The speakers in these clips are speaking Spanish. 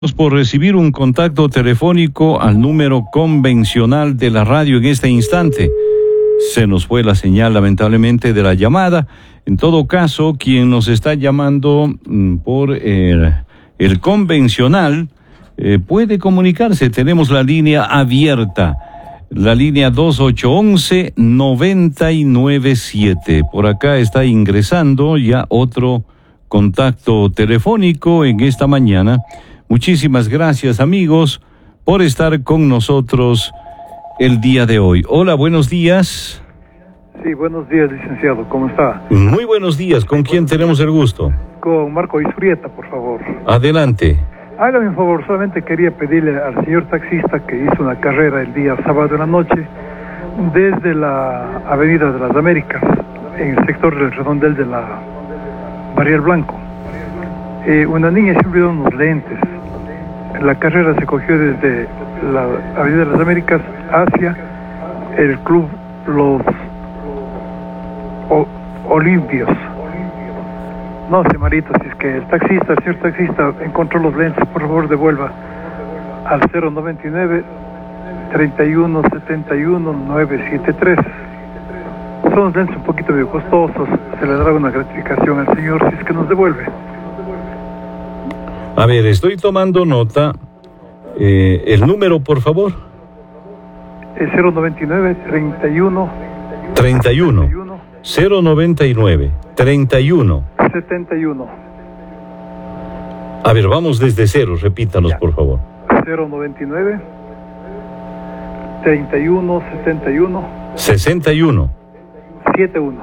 Por recibir un contacto telefónico al número convencional de la radio en este instante. Se nos fue la señal, lamentablemente, de la llamada. En todo caso, quien nos está llamando por el convencional puede comunicarse. Tenemos la línea abierta, la línea 2811-997. Por acá está ingresando ya otro contacto telefónico en esta mañana. Muchísimas gracias, amigos, por estar con nosotros el día de hoy. Hola, buenos días. Sí, buenos días, licenciado. ¿Cómo está? Muy buenos días. ¿Con quién tenemos el gusto? Con Marco Isurieta, por favor. Adelante. Hágame un favor, solamente quería pedirle al señor taxista que hizo una carrera el día sábado en la noche desde la Avenida de las Américas, en el sector del redondel de la Barrial Blanco. Una niña se olvidó unos lentes. La carrera se cogió desde la Avenida de las Américas hacia el club Los Olimpios. No sé, Marito, si es que el señor taxista encontró los lentes, por favor devuelva al 099-3171-973. Son lentes un poquito medio costosos, se le dará una gratificación al señor si es que nos devuelve. A ver, estoy tomando nota. El número, por favor. 099-31. 099-31. 71. A ver, vamos desde cero, repítanos, por favor. 099-31-71. 61. 71.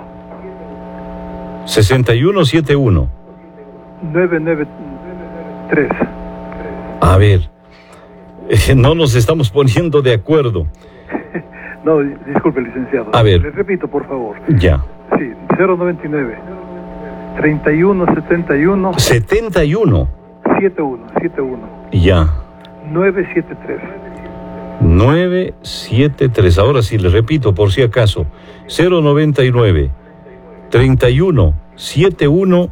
6171. 993. A ver, no nos estamos poniendo de acuerdo. No, disculpe, licenciado. A ver. Le repito, por favor. Ya. Sí, 099 3171 71. 71. Ya. 973. 973. Ahora sí, le repito por si acaso. 099 31 71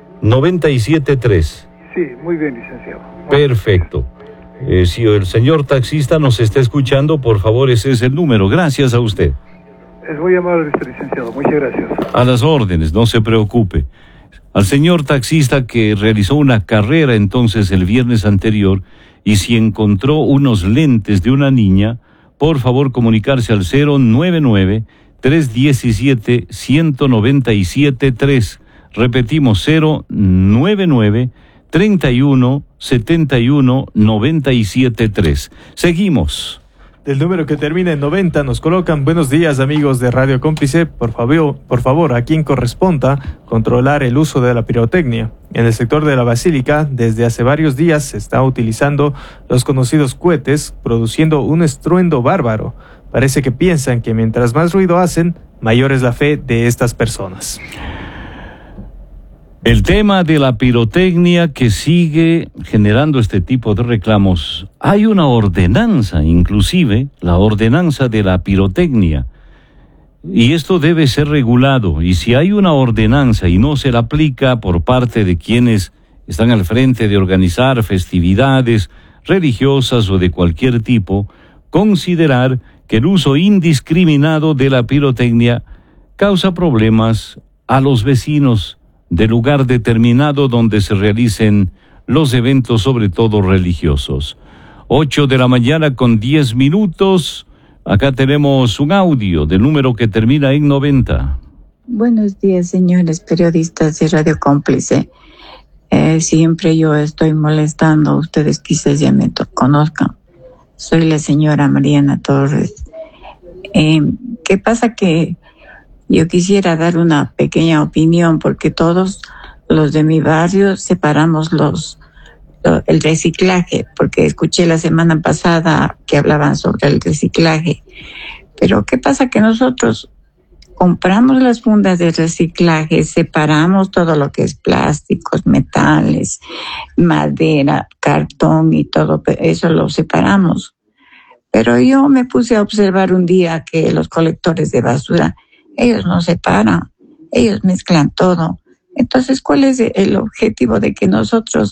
973. Sí, muy bien, licenciado. Perfecto. Si el señor taxista nos está escuchando, por favor, ese es el número. Gracias a usted. Es muy amable, licenciado. Muchas gracias. A las órdenes, no se preocupe. Al señor taxista que realizó una carrera entonces el viernes anterior y si encontró unos lentes de una niña, por favor comunicarse al 099-317-1973. Repetimos, 099-31-71-973. Seguimos. Del número que termina en 90 nos colocan: buenos días, amigos de Radio Cómplice. Por favor, a quien corresponda controlar el uso de la pirotecnia. En el sector de la Basílica, desde hace varios días se está utilizando los conocidos cohetes, produciendo un estruendo bárbaro. Parece que piensan que mientras más ruido hacen, mayor es la fe de estas personas. El tema de la pirotecnia que sigue generando este tipo de reclamos. Hay una ordenanza, inclusive, la ordenanza de la pirotecnia. Y esto debe ser regulado. Y si hay una ordenanza y no se la aplica por parte de quienes están al frente de organizar festividades religiosas o de cualquier tipo, considerar que el uso indiscriminado de la pirotecnia causa problemas a los vecinos de lugar determinado donde se realicen los eventos, sobre todo religiosos. 8:10 a.m. Acá tenemos un audio del número que termina en 90. Buenos días, señores periodistas de Radio Cómplice. Siempre yo estoy molestando, ustedes quizás ya me conozcan. Soy la señora Mariana Torres. ¿Qué pasa? Que yo quisiera dar una pequeña opinión, porque todos los de mi barrio separamos el reciclaje, porque escuché la semana pasada que hablaban sobre el reciclaje. Pero ¿qué pasa? Que nosotros compramos las fundas de reciclaje, separamos todo lo que es plásticos, metales, madera, cartón y todo eso lo separamos. Pero yo me puse a observar un día que los colectores de basura, ellos no separan, ellos mezclan todo. Entonces, ¿cuál es el objetivo de que nosotros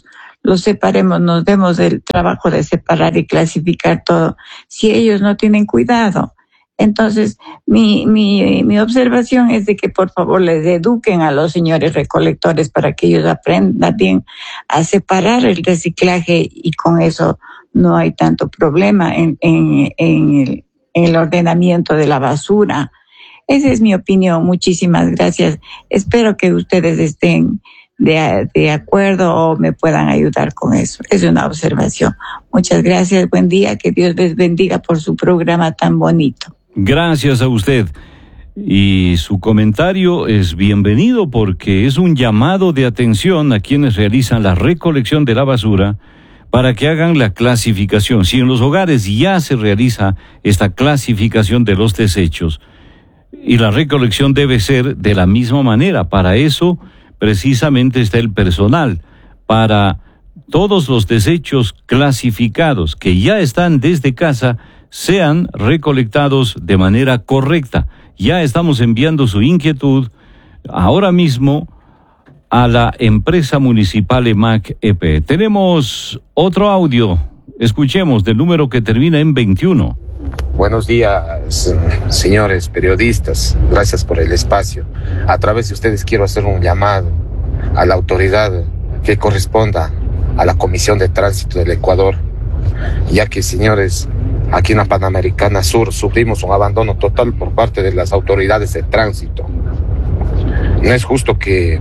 los separemos, nos demos el trabajo de separar y clasificar todo, si ellos no tienen cuidado. Entonces, mi observación es de que por favor les eduquen a los señores recolectores para que ellos aprendan bien a separar el reciclaje, y con eso no hay tanto problema en el ordenamiento de la basura. Esa es mi opinión. Muchísimas gracias. Espero que ustedes estén de acuerdo o me puedan ayudar con eso. Es una observación. Muchas gracias. Buen día. Que Dios les bendiga por su programa tan bonito. Gracias a usted. Y su comentario es bienvenido porque es un llamado de atención a quienes realizan la recolección de la basura para que hagan la clasificación. Si en los hogares ya se realiza esta clasificación de los desechos, y la recolección debe ser de la misma manera, para eso precisamente está el personal, para todos los desechos clasificados que ya están desde casa sean recolectados de manera correcta. Ya estamos enviando su inquietud ahora mismo a la empresa municipal EMAC EP. Tenemos otro audio. Escuchemos del número que termina en 21. Buenos días, señores periodistas. Gracias por el espacio. A través de ustedes quiero hacer un llamado a la autoridad que corresponda a la Comisión de Tránsito del Ecuador, ya que, señores, aquí en la Panamericana Sur sufrimos un abandono total por parte de las autoridades de tránsito. No es justo que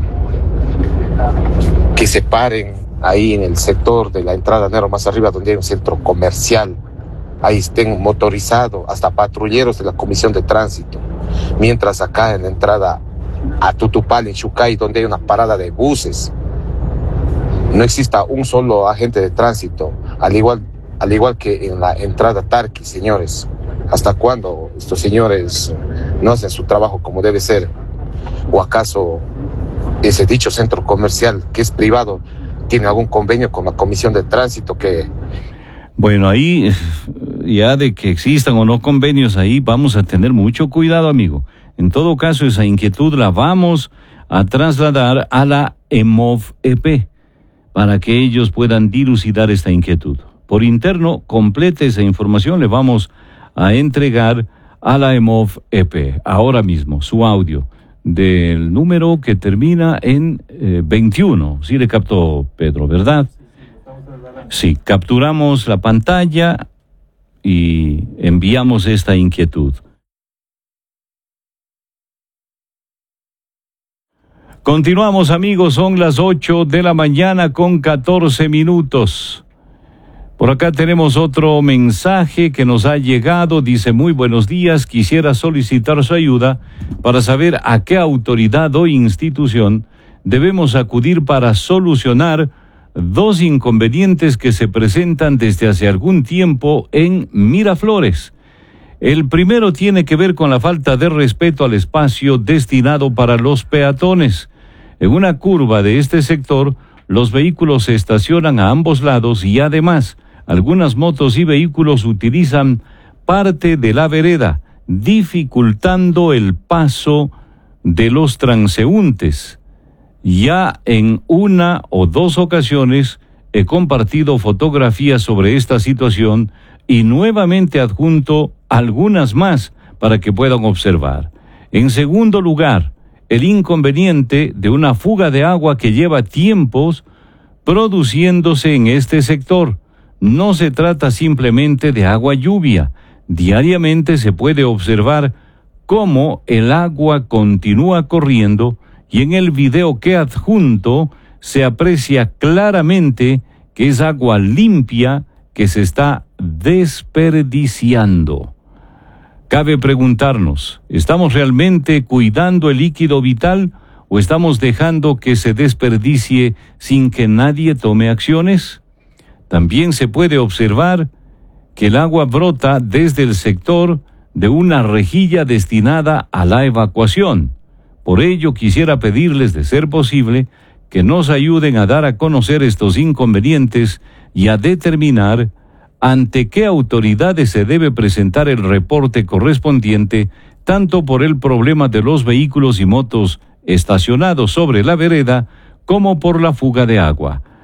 se paren ahí en el sector de la entrada Nero más arriba, donde hay un centro comercial. Ahí estén motorizados, hasta patrulleros de la Comisión de Tránsito. Mientras acá en la entrada a Tutupal, en Chucay, donde hay una parada de buses, no exista un solo agente de tránsito, al igual que en la entrada Tarqui, señores. ¿Hasta cuándo estos señores no hacen su trabajo como debe ser? ¿O acaso ese dicho centro comercial, que es privado, tiene algún convenio con la Comisión de Tránsito que... Bueno, ahí ya de que existan o no convenios, ahí vamos a tener mucho cuidado, amigo. En todo caso, esa inquietud la vamos a trasladar a la EMOV-EP para que ellos puedan dilucidar esta inquietud. Por interno, complete esa información, le vamos a entregar a la EMOV-EP ahora mismo su audio del número que termina en 21. Sí le captó, Pedro, ¿verdad? Sí, capturamos la pantalla y enviamos esta inquietud. Continuamos, amigos, son las 8 de la mañana con 14 minutos. Por acá tenemos otro mensaje que nos ha llegado, dice: muy buenos días, quisiera solicitar su ayuda para saber a qué autoridad o institución debemos acudir para solucionar dos inconvenientes que se presentan desde hace algún tiempo en Miraflores. El primero tiene que ver con la falta de respeto al espacio destinado para los peatones. En una curva de este sector, los vehículos se estacionan a ambos lados y además algunas motos y vehículos utilizan parte de la vereda, dificultando el paso de los transeúntes. Ya en una o dos ocasiones he compartido fotografías sobre esta situación y nuevamente adjunto algunas más para que puedan observar. En segundo lugar, el inconveniente de una fuga de agua que lleva tiempos produciéndose en este sector. No se trata simplemente de agua lluvia. Diariamente se puede observar cómo el agua continúa corriendo y en el video que adjunto se aprecia claramente que es agua limpia que se está desperdiciando. Cabe preguntarnos, ¿estamos realmente cuidando el líquido vital o estamos dejando que se desperdicie sin que nadie tome acciones? También se puede observar que el agua brota desde el sector de una rejilla destinada a la evacuación. Por ello, quisiera pedirles, de ser posible, que nos ayuden a dar a conocer estos inconvenientes y a determinar ante qué autoridades se debe presentar el reporte correspondiente, tanto por el problema de los vehículos y motos estacionados sobre la vereda, como por la fuga de agua.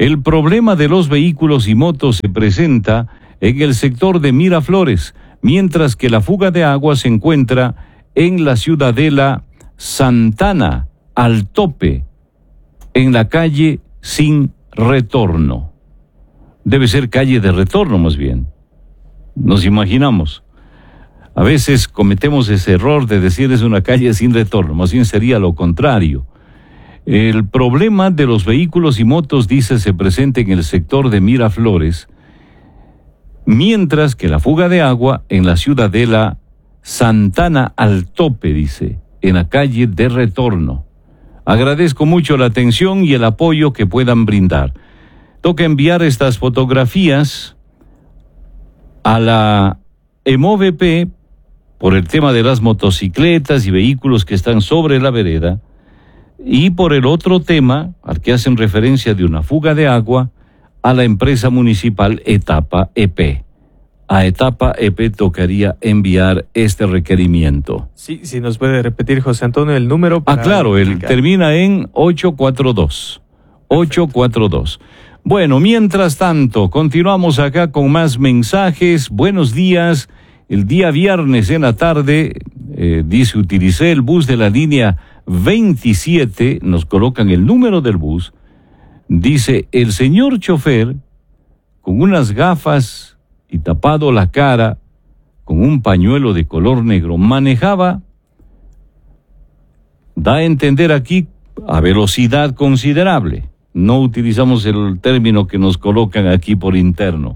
El problema de los vehículos y motos se presenta en el sector de Miraflores, mientras que la fuga de agua se encuentra en la ciudadela Santana, al tope, en la calle Sin Retorno. Debe ser calle de retorno más bien. Nos imaginamos. A veces cometemos ese error de decir es una calle sin retorno, más bien sería lo contrario. El problema de los vehículos y motos, dice, se presenta en el sector de Miraflores, mientras que la fuga de agua en la ciudadela Santana al tope, dice, en la calle de retorno. Agradezco mucho la atención y el apoyo que puedan brindar. Toca enviar estas fotografías a la EMOVP por el tema de las motocicletas y vehículos que están sobre la vereda, y por el otro tema, al que hacen referencia de una fuga de agua, a la empresa municipal Etapa EP. A Etapa EP tocaría enviar este requerimiento. Sí, si nos puede repetir, José Antonio, el número para... claro, él termina en 842. 842. Bueno, mientras tanto, continuamos acá con más mensajes. Buenos días. El día viernes en la tarde, dice, utilicé el bus de la línea 27, nos colocan el número del bus. Dice, el señor chofer, con unas gafas y tapado la cara, con un pañuelo de color negro, manejaba, da a entender aquí, a velocidad considerable. No utilizamos el término que nos colocan aquí por interno.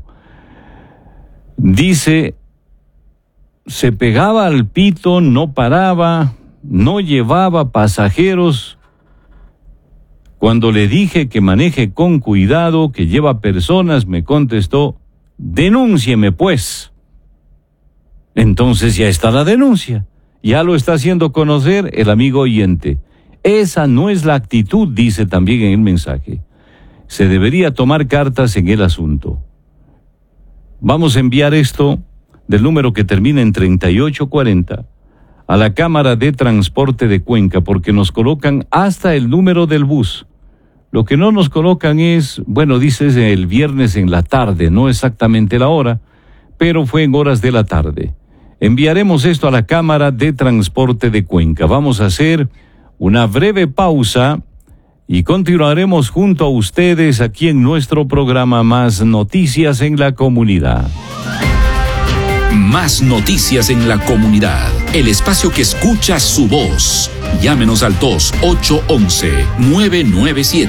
Dice, se pegaba al pito, no paraba, no llevaba pasajeros. Cuando le dije que maneje con cuidado, que lleva personas, me contestó, denúncieme pues. Entonces ya está la denuncia. Ya lo está haciendo conocer el amigo oyente. Esa no es la actitud, dice también en el mensaje. Se debería tomar cartas en el asunto. Vamos a enviar esto del número que termina en 3840 a la Cámara de Transporte de Cuenca, porque nos colocan hasta el número del bus. Lo que no nos colocan es, bueno, dices el viernes en la tarde, no exactamente la hora, pero fue en horas de la tarde. Enviaremos esto a la Cámara de Transporte de Cuenca. Vamos a hacer una breve pausa y continuaremos junto a ustedes aquí en nuestro programa Más Noticias en la Comunidad. Más Noticias en la Comunidad, el espacio que escucha su voz. Llámenos al 2811-997.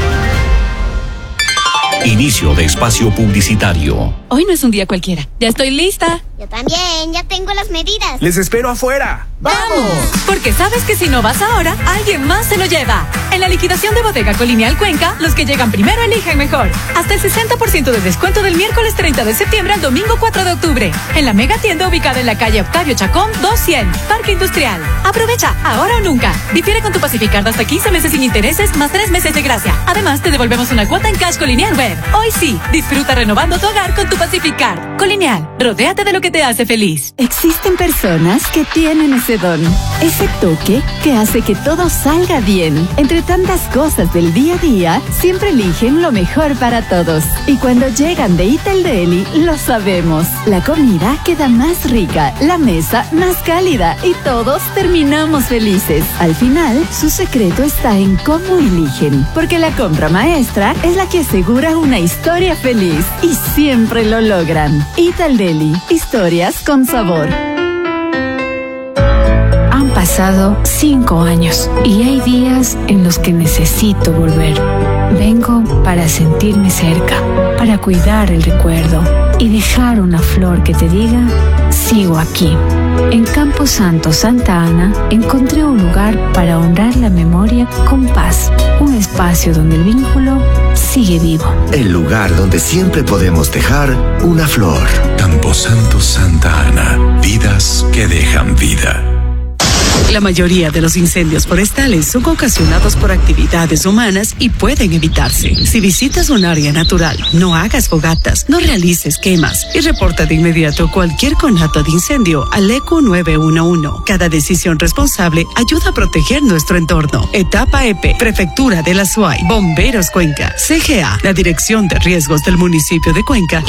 Inicio de espacio publicitario. Hoy no es un día cualquiera. Ya estoy lista. Yo también, ya tengo las medidas. Les espero afuera. ¡Vamos! Porque sabes que si no vas ahora, alguien más se lo lleva. En la liquidación de Bodega Colonial Cuenca, los que llegan primero eligen mejor. Hasta el 60% de descuento del miércoles 30 de septiembre al domingo 4 de octubre. En la mega tienda ubicada en la calle Octavio Chacón, 200, Parque Industrial. Aprovecha, ahora o nunca. Difiere con tu Pacificard hasta 15 meses sin intereses, más 3 meses de gracia. Además, te devolvemos una cuota en Cash Colonial Web. Hoy sí, disfruta renovando tu hogar con tu Pacificard. Colonial, rodéate de lo que te hace feliz. Existen personas que tienen ese don, ese toque que hace que todo salga bien. Entre tantas cosas del día a día, siempre eligen lo mejor para todos. Y cuando llegan de Ital Deli, lo sabemos. La comida queda más rica, la mesa más cálida y todos terminamos felices. Al final, su secreto está en cómo eligen, porque la compra maestra es la que asegura una historia feliz y siempre lo logran. Ital Deli, historias con sabor. Han pasado 5 años y hay días en los que necesito volver. Vengo para sentirme cerca, para cuidar el recuerdo y dejar una flor que te diga, sigo aquí. En Campo Santo, Santa Ana, encontré un lugar para honrar la memoria con paz. Un espacio donde el vínculo sigue vivo. El lugar donde siempre podemos dejar una flor. Campo Santo, Santa Ana. Vidas que dejan vida. La mayoría de los incendios forestales son ocasionados por actividades humanas y pueden evitarse. Si visitas un área natural, no hagas fogatas, no realices quemas y reporta de inmediato cualquier conato de incendio al ECU 911. Cada decisión responsable ayuda a proteger nuestro entorno. Etapa EP, Prefectura de la SUAY, Bomberos Cuenca, CGA, la Dirección de Riesgos del municipio de Cuenca.